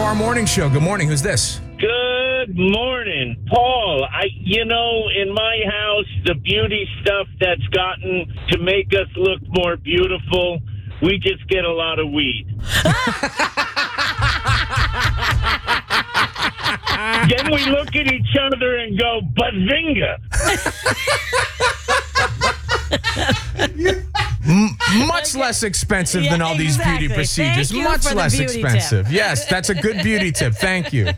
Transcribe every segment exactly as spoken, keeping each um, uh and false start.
R Morning Show. Good morning. Who's this? Good morning, Paul. I, you know, in my house, the beauty stuff that's gotten to make us look more beautiful, we just get a lot of weed. Then we look at each other and go, bazinga. M- much less expensive Yeah, than all these exactly. beauty procedures. Thank you Much for the less beauty expensive. tip. Yes, that's a good beauty tip. Thank you.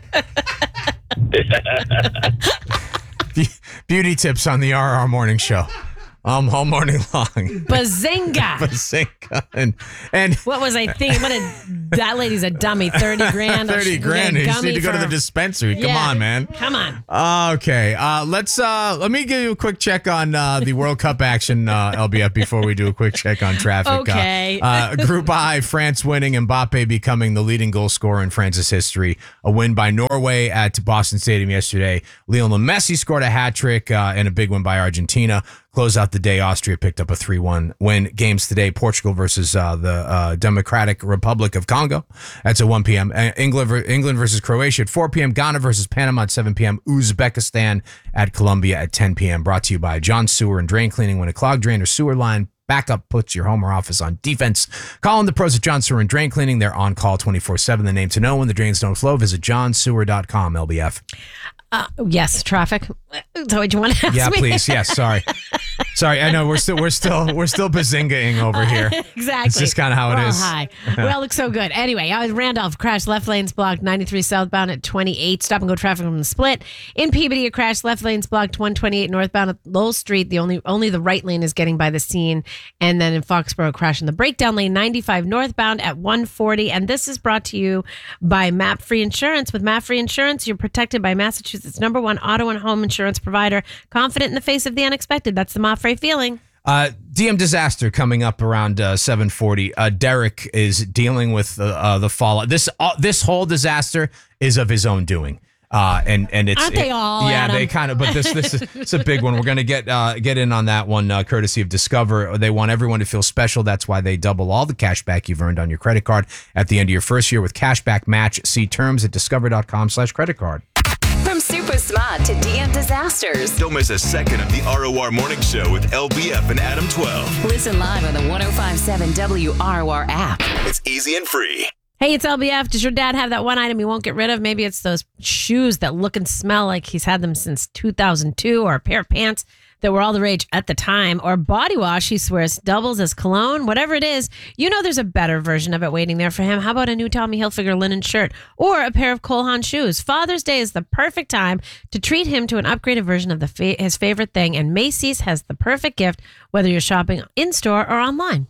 Be- beauty tips on the R R Morning Show. Um, all morning long. Bazinga. Bazinga. And, and What was I thinking? What a, that lady's a dummy. thirty grand. thirty grand. You just need to go to the dispensary. Come Yeah. on, man. Come on. Okay, uh, let's uh, let me give you a quick check on uh, the World Cup action, uh, L B F, before we do a quick check on traffic. Okay. Uh, uh, Group I, France winning, Mbappe becoming the leading goal scorer in France's history. A win by Norway at Boston Stadium yesterday. Lionel Messi scored a hat trick uh, and a big win by Argentina. Close out the day, Austria picked up a three one win. Games today, Portugal versus uh, the uh, Democratic Republic of Congo. That's at one p.m. Uh, England, England versus Croatia at four p.m. Ghana versus Panama at seven p.m. Uzbekistan at Colombia at ten p.m. Brought to you by John Sewer and Drain Cleaning. When a clogged drain or sewer line backup puts your home or office on defense, call in the pros at John Sewer and Drain Cleaning. They're on call twenty-four seven. The name to know when the drains don't flow. Visit john sewer dot com, L B F. Uh, yes, traffic. So what you want to ask Yeah, me? please. Yes, sorry. Sorry, I know we're still we're still we're still bazingaing over here. Exactly. It's just kind of how it We're all is. high. Well, looks so good. Anyway, I was Randolph crashed left lanes blocked ninety-three southbound at twenty-eight. Stop and go traffic from the split. In Peabody, a crash left lanes blocked one twenty-eight northbound at Lowell Street. The only only the right lane is getting by the scene. And then in Foxborough, crash in the breakdown lane ninety-five northbound at one forty. And this is brought to you by Map Free Insurance. With Map Free Insurance, you're protected by Massachusetts' number one auto and home insurance provider. Confident in the face of the unexpected. That's the Mapfre feeling. Uh, D M disaster coming up around uh, seven forty. Uh, Derek is dealing with uh, uh, the fallout. This uh, this whole disaster is of his own doing. Uh, and and it's Aren't they it- all, yeah Adam? they kind of but this this is it's a big one. We're gonna get uh, get in on that one uh, courtesy of Discover. They want everyone to feel special. That's why they double all the cash back you've earned on your credit card at the end of your first year with Cashback Match. See terms at discover dot com slash credit card. From super smart to D M disasters. Don't miss a second of the R O R Morning Show with L B F and Adam twelve. Listen live on the one oh five seven W R O R app. It's easy and free. Hey, it's L B F. Does your dad have that one item he won't get rid of? Maybe it's those shoes that look and smell like he's had them since two thousand two, or a pair of pants that were all the rage at the time, or body wash he swears doubles as cologne. Whatever it is, you know there's a better version of it waiting there for him. How about a new Tommy Hilfiger linen shirt or a pair of Cole Haan shoes? Father's Day is the perfect time to treat him to an upgraded version of the fa- his favorite thing, and Macy's has the perfect gift, whether you're shopping in-store or online.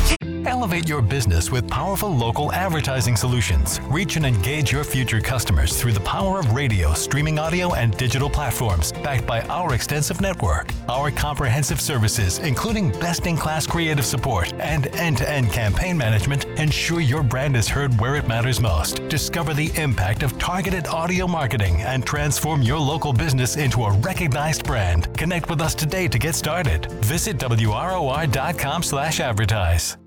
Elevate your business with powerful local advertising solutions. Reach and engage your future customers through the power of radio, streaming audio, and digital platforms, backed by our extensive network. Our comprehensive services, including best-in-class creative support and end-to-end campaign management, ensure your brand is heard where it matters most. Discover the impact of targeted audio marketing and transform your local business into a recognized brand. Connect with us today to get started. Visit W R O R dot com slash advertise.